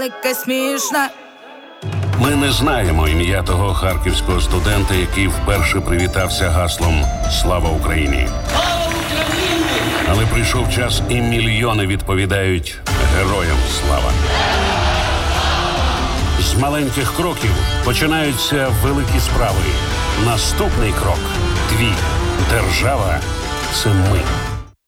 яке смішне. Ми не знаємо ім'я того харківського студента, який вперше привітався гаслом «Слава Україні». Але прийшов час, і мільйони відповідають «Героям слава». З маленьких кроків починаються великі справи. Наступний крок – твій. Держава – це ми.